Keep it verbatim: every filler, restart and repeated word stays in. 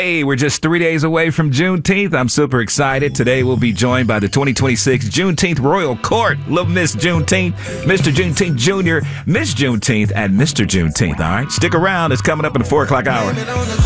Hey, we're just three days away from Juneteenth. I'm super excited. Today we'll be joined by the twenty twenty-six Juneteenth Royal Court. Little Miss Juneteenth, Mister Juneteenth Junior, Miss Juneteenth, and Mister Juneteenth. All right, stick around. It's coming up in the four o'clock hour.